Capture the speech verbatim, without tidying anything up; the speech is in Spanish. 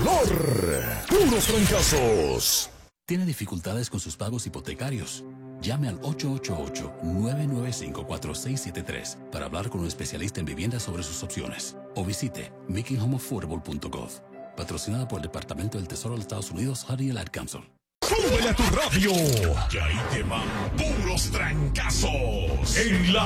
dolor. Puros trancazos. ¿Tiene dificultades con sus pagos hipotecarios? Llame al ocho ocho ocho, nueve nueve cinco, cuatro seis siete tres para hablar con un especialista en vivienda sobre sus opciones. O visite making home affordable punto gov. Patrocinada por el Departamento del Tesoro de los Estados Unidos, Harry el Ad Council. ¡Súbele a tu radio! Que ahí te van puros trancazos. En la